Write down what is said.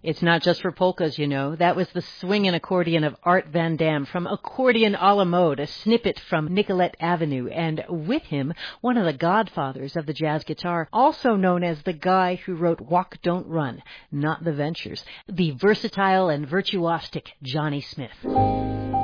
It's not just for polkas, you know. That was the swingin' accordion of Art Van Dam from Accordion a la Mode, a snippet from Nicolette Avenue, and with him, one of the godfathers of the jazz guitar, also known as the guy who wrote Walk, Don't Run, Not the Ventures, the versatile and virtuosic Johnny Smith.